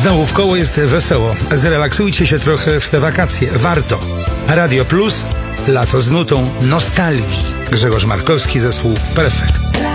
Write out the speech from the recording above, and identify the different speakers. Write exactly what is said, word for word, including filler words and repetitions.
Speaker 1: Znowu w koło jest wesoło. Zrelaksujcie się trochę w te wakacje. Warto. Radio Plus, lato z nutą nostalgii. Grzegorz Markowski, zespół Perfekt.